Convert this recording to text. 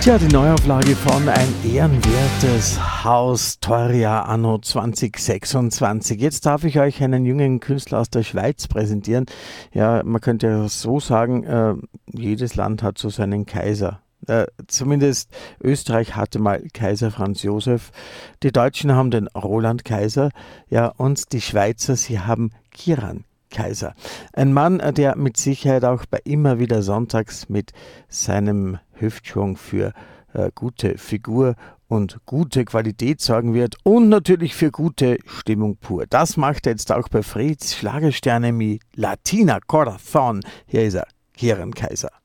Tja, die Neuauflage von Ein ehrenwertes Haus, Torja anno 2026. Jetzt darf ich euch einen jungen Künstler aus der Schweiz präsentieren. Ja, man könnte ja so sagen, jedes Land hat so seinen Kaiser. Zumindest Österreich hatte mal Kaiser Franz Josef. Die Deutschen haben den Roland Kaiser. Ja, und die Schweizer, sie haben Kieran Kaiser. Ein Mann, der mit Sicherheit auch bei immer wieder sonntags mit seinem Hüftschwung für gute Figur und gute Qualität sorgen wird und natürlich für gute Stimmung pur. Das macht er jetzt auch bei Fritz Schlagersterne mit Latina Corazon. Hier ist er, Kieran Kaiser.